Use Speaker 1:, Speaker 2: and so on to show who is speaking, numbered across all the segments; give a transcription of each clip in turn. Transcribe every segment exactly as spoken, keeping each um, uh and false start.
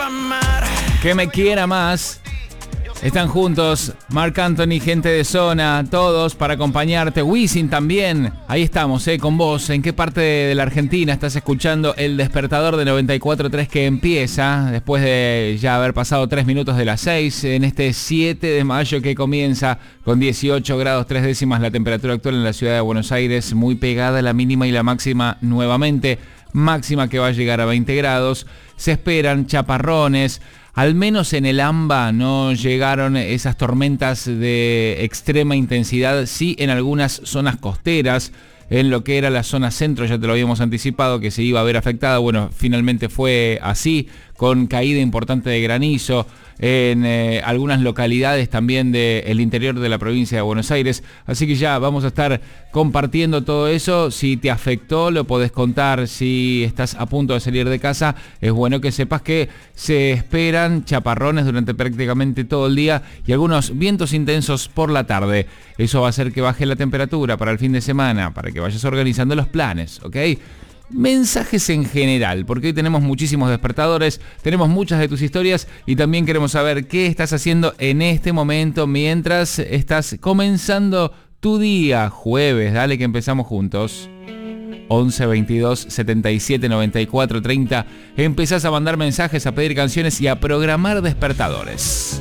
Speaker 1: Que me quiera más. Están juntos Marc Anthony, gente de zona, todos para acompañarte. Wisin también. Ahí estamos, eh, con vos. ¿En qué parte de la Argentina estás escuchando El Despertador de noventa y cuatro punto tres que empieza después de ya haber pasado tres minutos de las seis en este siete de mayo que comienza con dieciocho grados tres décimas la temperatura actual en la ciudad de Buenos Aires, muy pegada a la mínima y la máxima nuevamente, máxima que va a llegar a veinte grados. Se esperan chaparrones. Al menos en el AMBA no llegaron esas tormentas de extrema intensidad, sí en algunas zonas costeras, en lo que era la zona centro, ya te lo habíamos anticipado que se iba a ver afectada, bueno, finalmente fue así, con caída importante de granizo en eh, algunas localidades también del interior de la provincia de Buenos Aires, así que ya vamos a estar compartiendo todo eso. Si te afectó lo podés contar, si estás a punto de salir de casa, es bueno que sepas que se esperan chaparrones durante prácticamente todo el día y algunos vientos intensos por la tarde. Eso va a hacer que baje la temperatura para el fin de semana, para que vayas organizando los planes, ¿ok? Mensajes en general, porque hoy tenemos muchísimos despertadores, tenemos muchas de tus historias y también queremos saber qué estás haciendo en este momento mientras estás comenzando tu día jueves. Dale que empezamos juntos. once veintidós setenta y siete noventa y cuatro treinta. Empezás a mandar mensajes, a pedir canciones y a programar despertadores.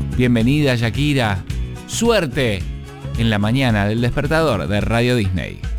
Speaker 1: Bienvenida, Shakira. Suerte en la mañana del despertador de Radio Disney.